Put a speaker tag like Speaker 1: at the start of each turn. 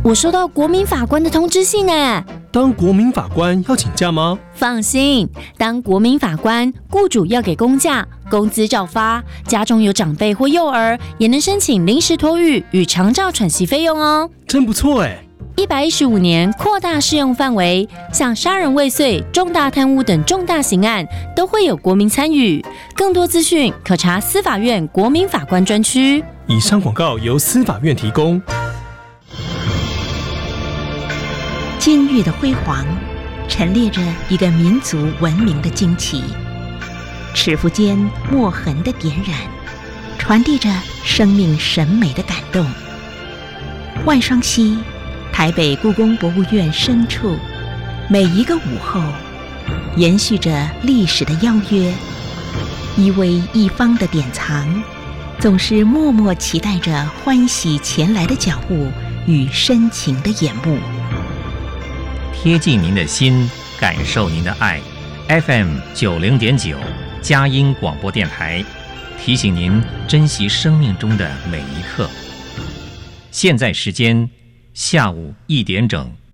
Speaker 1: 我收到国民法官的通知信呢。
Speaker 2: 当国民法官要请假吗？
Speaker 1: 放心，当国民法官，雇主要给公假，工资照发，家中有长辈或幼儿，也能申请临时托育与长照喘息费用哦。
Speaker 2: 真不错哎
Speaker 1: ！115年扩大适用范围，像杀人未遂、重大贪污等重大刑案都会有国民参与。更多资讯可查司法院国民法官专区。
Speaker 2: 以上广告由司法院提供。
Speaker 3: 监狱的辉煌，陈列着一个民族文明的惊奇；尺幅间墨痕的点染，传递着生命审美的感动。万双溪，台北故宫博物院深处，每一个午后，延续着历史的邀约，一微一方的典藏，总是默默期待着欢喜前来的脚步与深情的眼目。
Speaker 4: 贴近您的心，感受您的爱。FM 90.9佳音广播电台，提醒您珍惜生命中的每一刻。现在时间下午1点整。